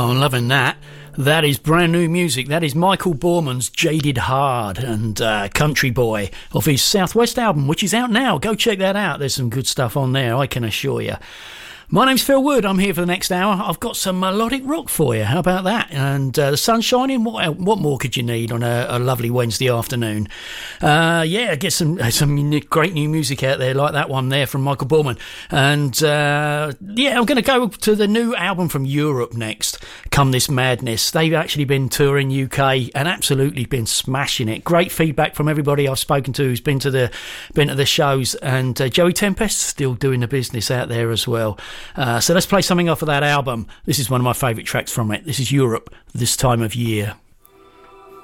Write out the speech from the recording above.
I'm loving that. That is brand new music. That is Michael Borman's Jaded Hard and Country Boy off his Southwest album, which is out now. Go check that out. There's some good stuff on there, I can assure you. My name's Phil Wood. I'm here for the next hour. I've got some melodic rock for you. How about that? And the sun's shining. What more could you need on a lovely Wednesday afternoon? Get some great new music out there like that one there from Michael Borman. And I'm going to go to the new album from Europe next, Come This Madness. They've actually been touring UK and absolutely been smashing it. Great feedback from everybody I've spoken to who's been to the shows. And Joey Tempest still doing the business out there as well. So let's play something off of that album. This is one of my favourite tracks from it. This is Europe, This Time of Year.